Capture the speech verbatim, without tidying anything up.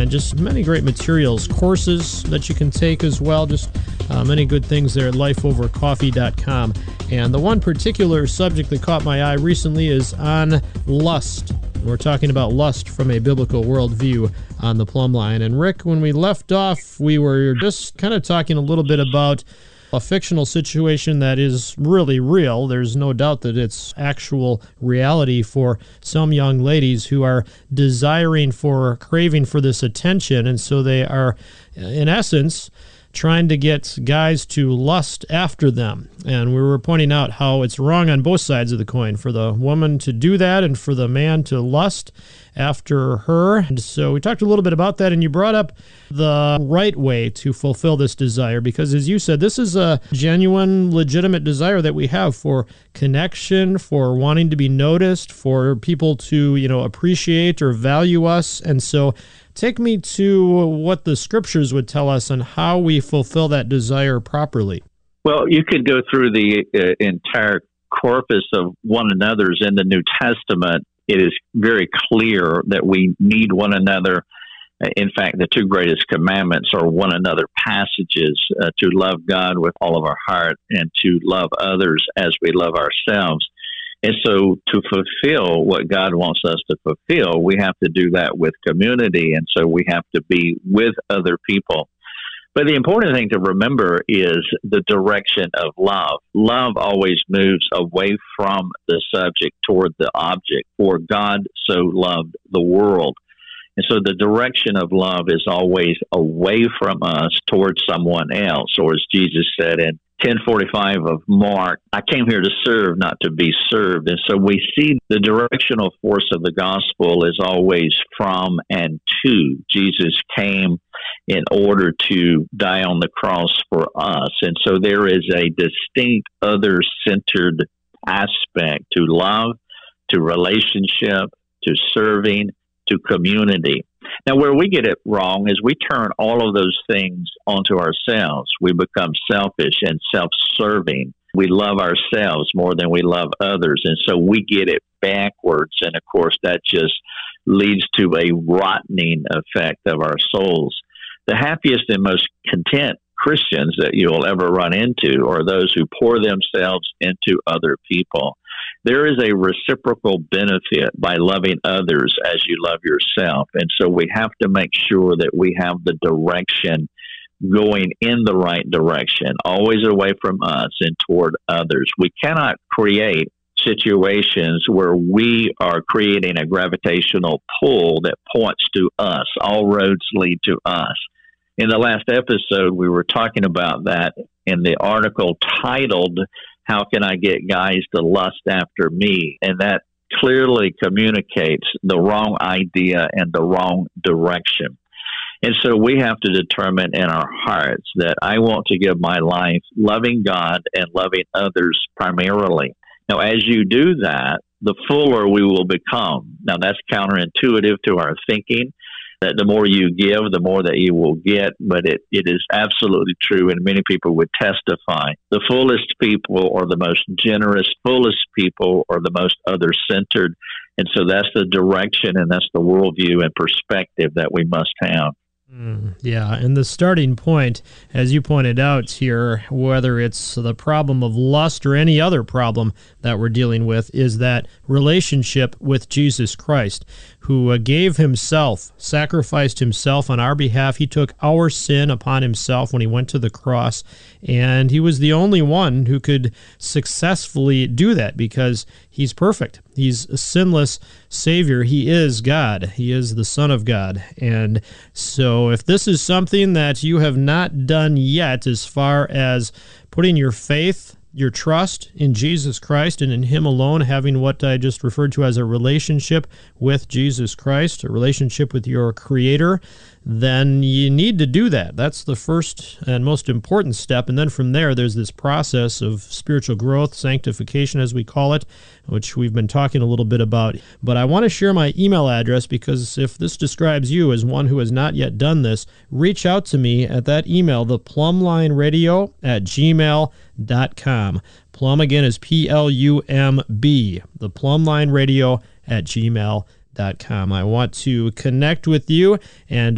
and just many great materials, courses that you can take as well, just uh, many good things there at life over coffee dot com. And the one particular subject that caught my eye recently is on lust. We're talking about lust from a biblical worldview on the Plumb Line. And Rick, when we left off, we were just kind of talking a little bit about a fictional situation that is really real. There's no doubt that it's actual reality for some young ladies who are desiring for, craving for this attention. And so they are, in essence, trying to get guys to lust after them. And we were pointing out how it's wrong on both sides of the coin, for the woman to do that and for the man to lust after her. And so we talked a little bit about that, and you brought up the right way to fulfill this desire, because as you said, this is a genuine, legitimate desire that we have for connection, for wanting to be noticed, for people to, you know, appreciate or value us. And so take me to what the scriptures would tell us on how we fulfill that desire properly. Well, you could go through the uh, entire corpus of one another's in the New Testament. It is very clear that we need one another. In fact, the two greatest commandments are one another passages, uh, to love God with all of our heart and to love others as we love ourselves. And so to fulfill what God wants us to fulfill, we have to do that with community. And so we have to be with other people. But the important thing to remember is the direction of love. Love always moves away from the subject toward the object. For God so loved the world. And so the direction of love is always away from us towards someone else. Or as Jesus said in ten forty-five of Mark, I came here to serve, not to be served. And so we see the directional force of the gospel is always from and to. Jesus came in order to die on the cross for us. And so there is a distinct other-centered aspect to love, to relationship, to serving, to community. Now, where we get it wrong is we turn all of those things onto ourselves. We become selfish and self-serving. We love ourselves more than we love others. And so we get it backwards. And of course, that just leads to a rotting effect of our souls. The happiest and most content Christians that you'll ever run into are those who pour themselves into other people. There is a reciprocal benefit by loving others as you love yourself. And so we have to make sure that we have the direction going in the right direction, always away from us and toward others. We cannot create situations where we are creating a gravitational pull that points to us. All roads lead to us. In the last episode, we were talking about that in the article titled, How Can I Get Guys to Lust After Me? And that clearly communicates the wrong idea and the wrong direction. And so we have to determine in our hearts that I want to give my life loving God and loving others primarily. Now, as you do that, the fuller we will become. Now, that's counterintuitive to our thinking, that the more you give, the more that you will get, but it, it is absolutely true, and many people would testify. The fullest people are the most generous, fullest people are the most other-centered, and so that's the direction and that's the worldview and perspective that we must have. Mm, yeah, and the starting point, as you pointed out here, whether it's the problem of lust or any other problem that we're dealing with, is that relationship with Jesus Christ, who uh, gave himself, sacrificed himself on our behalf. He took our sin upon himself when he went to the cross, and he was the only one who could successfully do that because he's perfect. He's a sinless Savior. He is God. He is the Son of God. And so if this is something that you have not done yet as far as putting your faith, your trust in Jesus Christ and in him alone, having what I just referred to as a relationship with Jesus Christ, a relationship with your Creator, then you need to do that. That's the first and most important step. And then from there, there's this process of spiritual growth, sanctification, as we call it, which we've been talking a little bit about. But I want to share my email address because if this describes you as one who has not yet done this, reach out to me at that email, the Plumline Radio at gmail dot com. Plum, again, is P L U M B, the Plumline Radio at gmail dot com. I want to connect with you and